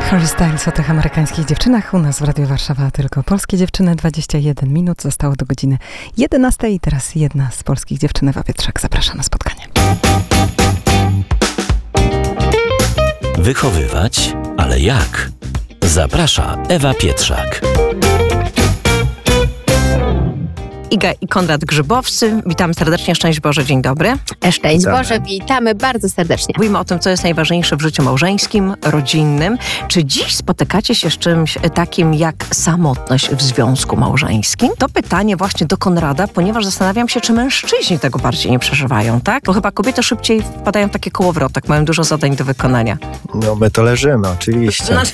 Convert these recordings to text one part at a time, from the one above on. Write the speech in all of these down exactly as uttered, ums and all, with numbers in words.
Harry Styles o tych amerykańskich dziewczynach. U nas w Radiu Warszawa tylko polskie dziewczyny. dwadzieścia jeden minut zostało do godziny jedenastej i teraz jedna z polskich dziewczyn, Ewa Pietrzak, zaprasza na spotkanie. Wychowywać, ale jak? Zaprasza Ewa Pietrzak. Iga i Konrad Grzybowscy. Witamy serdecznie. Szczęść Boże, dzień dobry. Szczęść Boże, witamy bardzo serdecznie. Mówimy o tym, co jest najważniejsze w życiu małżeńskim, rodzinnym. Czy dziś spotykacie się z czymś takim jak samotność w związku małżeńskim? To pytanie właśnie do Konrada, ponieważ zastanawiam się, czy mężczyźni tego bardziej nie przeżywają, tak? Bo chyba kobiety szybciej wpadają w takie kołowrotek, mają dużo zadań do wykonania. No my to leżymy, oczywiście. No.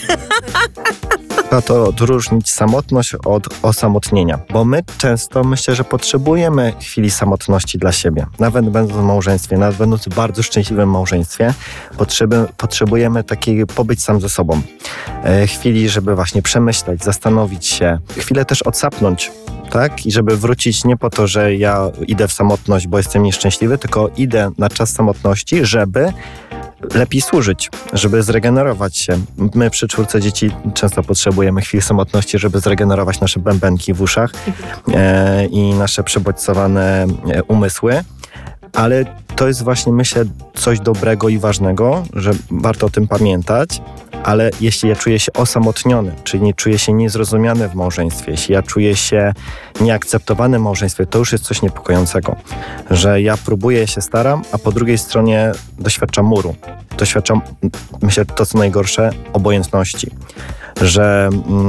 Trzeba to odróżnić samotność od osamotnienia, bo my często myślę, że potrzebujemy chwili samotności dla siebie. Nawet będąc w małżeństwie, nawet będąc w bardzo szczęśliwym małżeństwie, potrzeby, potrzebujemy takiej pobyć sam ze sobą. E, chwili, żeby właśnie przemyśleć, zastanowić się, chwilę też odsapnąć, tak? I żeby wrócić nie po to, że ja idę w samotność, bo jestem nieszczęśliwy, tylko idę na czas samotności, żeby lepiej służyć, żeby zregenerować się. My przy czwórce dzieci często potrzebujemy chwil samotności, żeby zregenerować nasze bębenki w uszach e, i nasze przebodźcowane e, umysły. Ale to jest właśnie, myślę, coś dobrego i ważnego, że warto o tym pamiętać. Ale jeśli ja czuję się osamotniony, czyli nie czuję się niezrozumiany w małżeństwie, jeśli ja czuję się nieakceptowany w małżeństwie, to już jest coś niepokojącego. Że ja próbuję, się staram, a po drugiej stronie doświadczam muru. Doświadczam, myślę, to co najgorsze, obojętności. Że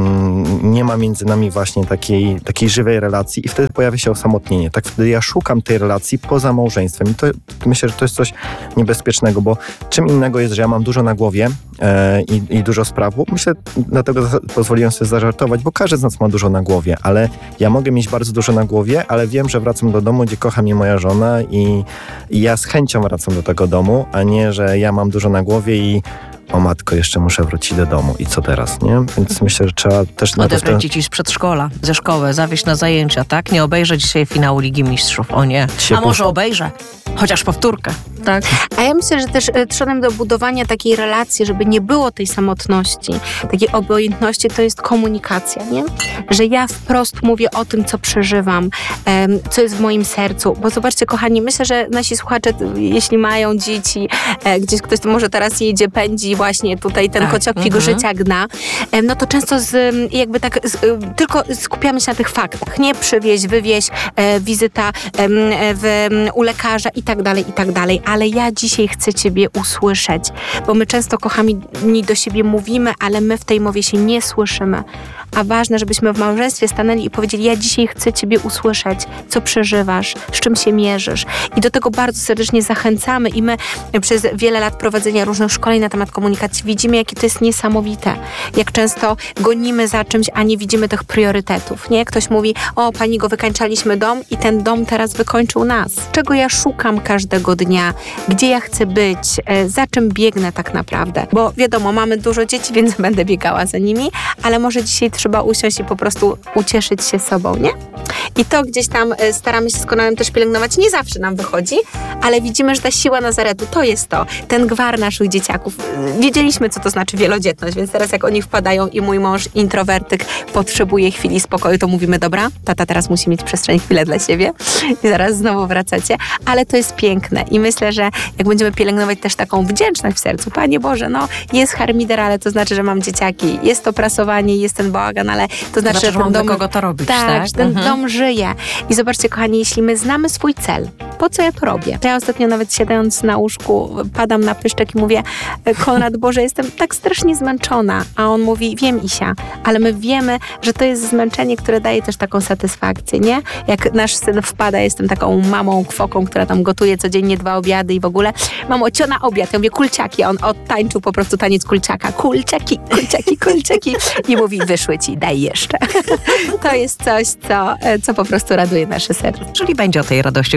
mm, nie ma między nami właśnie takiej, takiej żywej relacji i wtedy pojawia się osamotnienie. Tak wtedy ja szukam tej relacji poza małżeństwem i to, myślę, że to jest coś niebezpiecznego, bo czym innego jest, że ja mam dużo na głowie e, i, i dużo spraw. Myślę, dlatego za, pozwoliłem sobie zażartować, bo każdy z nas ma dużo na głowie, ale ja mogę mieć bardzo dużo na głowie, ale wiem, że wracam do domu, gdzie kocha mnie moja żona i, i ja z chęcią wracam do tego domu, a nie, że ja mam dużo na głowie i o matko, jeszcze muszę wrócić do domu i co teraz, nie? Więc myślę, że trzeba też... Odebrać dzieci z przedszkola, ze szkoły, zawieźć na zajęcia, tak? Nie obejrzę dzisiaj finału Ligi Mistrzów, o nie. A może obejrzę, chociaż powtórkę, tak? A ja myślę, że też trzebem do budowania takiej relacji, żeby nie było tej samotności, takiej obojętności, to jest komunikacja, nie? Że ja wprost mówię o tym, co przeżywam, um, co jest w moim sercu. Bo zobaczcie, kochani, myślę, że nasi słuchacze, jeśli mają dzieci, e, gdzieś ktoś to może teraz jedzie, pędzi właśnie tutaj ten tak. kociok figu mhm. życia gna, e, no to często z, jakby tak z, tylko skupiamy się na tych faktach, nie? Przywieź, wywieź, e, wizyta e, w, u lekarza i tak dalej, i tak dalej. Ale ja dzisiaj chcę Ciebie usłyszeć, bo my często, kochani, do siebie mówimy, ale my w tej mowie się nie słyszymy. A ważne, żebyśmy w małżeństwie stanęli i powiedzieli, ja dzisiaj chcę Ciebie usłyszeć, co przeżywasz, z czym się mierzysz. I do tego bardzo serdecznie zachęcamy i my przez wiele lat prowadzenia różnych szkoleń na temat komunikacji widzimy, jakie to jest niesamowite. Jak często gonimy za czymś, a nie widzimy tych priorytetów, nie? Ktoś mówi, o, pani go wykańczaliśmy dom i ten dom teraz wykończył nas. Czego ja szukam każdego dnia? Gdzie ja chcę być? Za czym biegnę tak naprawdę? Bo wiadomo, mamy dużo dzieci, więc będę biegała za nimi, ale może dzisiaj trzeba usiąść i po prostu ucieszyć się sobą, nie? I to gdzieś tam staramy się z Konradem też pielęgnować. Nie zawsze nam wychodzi, ale widzimy, że ta siła Nazaretu to jest to. Ten gwar naszych dzieciaków. Wiedzieliśmy, co to znaczy wielodzietność, więc teraz jak oni wpadają i mój mąż introwertyk potrzebuje chwili spokoju, to mówimy, dobra, tata teraz musi mieć przestrzeń, chwilę dla siebie i zaraz znowu wracacie. Ale to jest piękne i myślę, że jak będziemy pielęgnować też taką wdzięczność w sercu, Panie Boże, no jest harmider, ale to znaczy, że mam dzieciaki. Jest to prasowanie, jest ten bałagan, ale to znaczy, znaczy że ten dom... do kogo to robić, tak? Tak, że ten mhm. dom żyje. I zobaczcie, kochani, jeśli my znamy swój cel, po co ja to robię? Ja ostatnio nawet siadając na łóżku, padam na pyszczek i mówię, Konrad, Boże, jestem tak strasznie zmęczona. A on mówi, wiem, Isia, ale my wiemy, że to jest zmęczenie, które daje też taką satysfakcję, nie? Jak nasz syn wpada, jestem taką mamą, kwoką, która tam gotuje codziennie dwa obiady i w ogóle, mamo, cio na obiad. Ja mówię, kulciaki. A on odtańczył po prostu taniec kulciaka. Kulciaki, kulciaki, kulciaki. I mówi, wyszły ci, daj jeszcze. To jest coś, co, co po prostu raduje nasze serce. Czyli będzie o tej radości, którą zapowiedział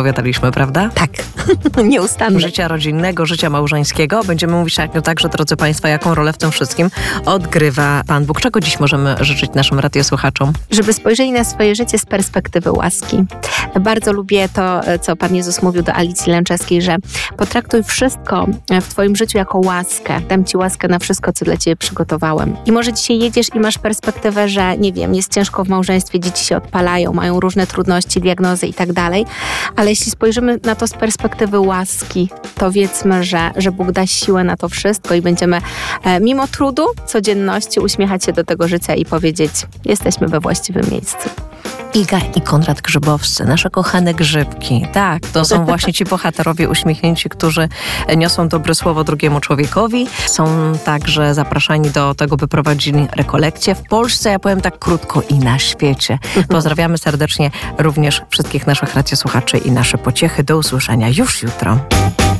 zapowiadaliśmy, prawda? Tak, nieustannie. Życia rodzinnego, życia małżeńskiego. Będziemy mówić także, drodzy Państwo, jaką rolę w tym wszystkim odgrywa Pan Bóg. Czego dziś możemy życzyć naszym radiosłuchaczom? Żeby spojrzeli na swoje życie z perspektywy łaski. Bardzo lubię to, co Pan Jezus mówił do Alicji Lęczewskiej, że potraktuj wszystko w Twoim życiu jako łaskę. Dam Ci łaskę na wszystko, co dla Ciebie przygotowałem. I może dzisiaj jedziesz i masz perspektywę, że nie wiem, jest ciężko w małżeństwie, dzieci się odpalają, mają różne trudności, diagnozy i tak dalej, ale jeśli spojrzymy na to z perspektywy łaski, to wiedzmy, że, że Bóg da siłę na to wszystko i będziemy e, mimo trudu, codzienności uśmiechać się do tego życia i powiedzieć, jesteśmy we właściwym miejscu. Iga i Konrad Grzybowscy, nasze kochane grzybki. Tak, to są właśnie ci bohaterowie uśmiechnięci, którzy niosą dobre słowo drugiemu człowiekowi. Są także zapraszani do tego, by prowadzili rekolekcje w Polsce, ja powiem tak krótko, i na świecie. Pozdrawiamy serdecznie również wszystkich naszych radiosłuchaczy i nasze pociechy. Do usłyszenia już jutro.